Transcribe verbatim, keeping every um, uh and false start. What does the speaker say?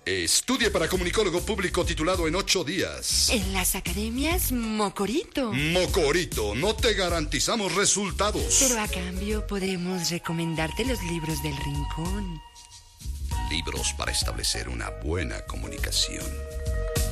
Estudie para comunicólogo público titulado en ocho días. En las academias Mocorito. Mocorito, no te garantizamos resultados. Pero a cambio podemos recomendarte los libros del Rincón. Libros para establecer una buena comunicación.